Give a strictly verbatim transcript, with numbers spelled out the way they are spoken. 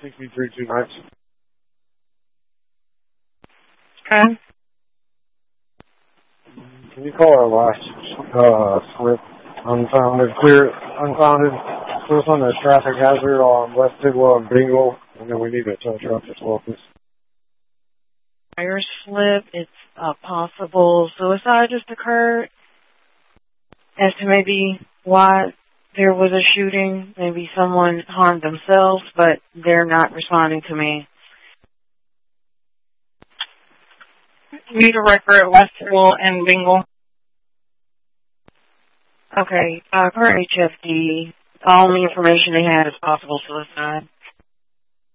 Take me through two nights. Okay. Can you call our last uh, slip unfounded, clear, unfounded, close on the traffic hazard on West Tidwell and Bingle, and then we need a tow truck as well, please. Fire slip, it's a possible suicide just occurred. As to maybe why there was a shooting, maybe someone harmed themselves, but they're not responding to me. Need a record at Westfield and Bingle. Okay, uh, per H F D, all the information they had is possible suicide.